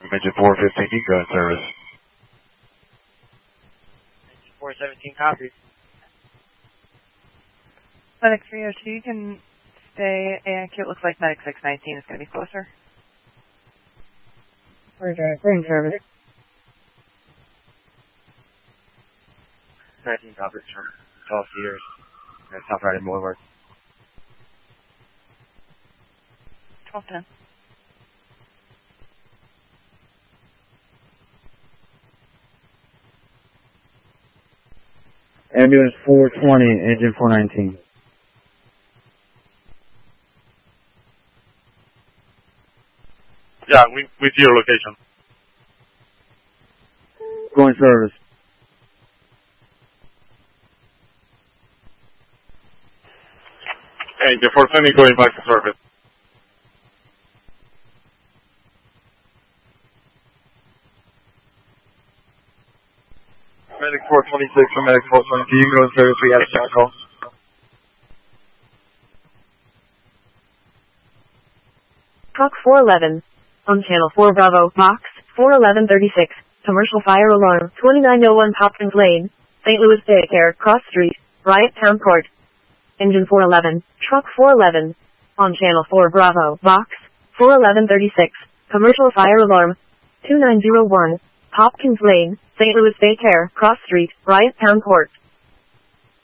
Engine 415, you go in service. Engine 417, copy. Medic 302, you can stay AIQ. It looks like Medic 619 is going to be closer. We're in service. 19, copy. 12 seaters. South Riding Boulevard. 1210. Ambulance 420, engine 419. Yeah, we see your location. Going service. Engine 420 going back to service. Medic 426 from Medic 420, you can go in service. We had a shot call. Truck 411. On channel 4 Bravo, box 41136. Commercial fire alarm 2901 Hopkins Lane, St. Louis Daycare, Cross Street, Riot Town Court. Engine 411. Truck 411. On channel 4 Bravo, box 41136. Commercial fire alarm 2901 Hopkins Lane, St. Louis Daycare, Cross Street, Riot Town Court.